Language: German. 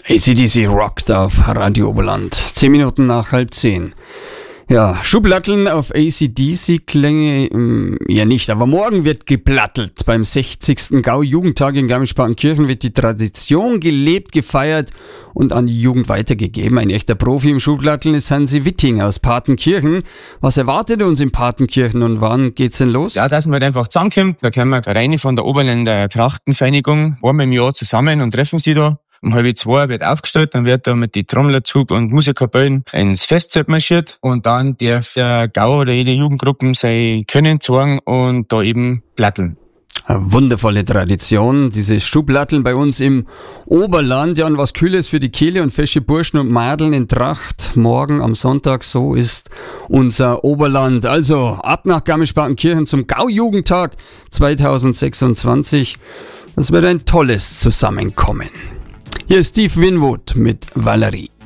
AC/DC rockt auf Radio Oberland. 10 Minuten nach 9:30. Ja, Schublatteln auf AC/DC-Klänge ja nicht, aber morgen wird geplattelt. Beim 60. Gau-Jugendtag in Garmisch-Partenkirchen wird die Tradition gelebt, gefeiert und an die Jugend weitergegeben. Ein echter Profi im Schublatteln ist Hansi Witting aus Partenkirchen. Was erwartet uns in Partenkirchen und wann geht's denn los? Ja, dass man halt einfach zusammenkommt. Da kommen wir rein von der Oberländer Trachtenvereinigung einmal im Jahr zusammen und treffen sie da. Um 1:30 wird aufgestellt, dann wird da mit die Trommlerzug und Musikerkapellen ins Festzelt marschiert und dann darf der Gau oder jede Jugendgruppe sein Können zeigen und da eben platteln. Eine wundervolle Tradition, dieses Schublatteln bei uns im Oberland. Ja, und was Kühles für die Kehle und fesche Burschen und Madeln in Tracht. Morgen am Sonntag, so ist unser Oberland. Also ab nach Garmisch-Partenkirchen zum Gau-Jugendtag 2026. Das wird ein tolles Zusammenkommen. Hier ist Steve Winwood mit Valerie.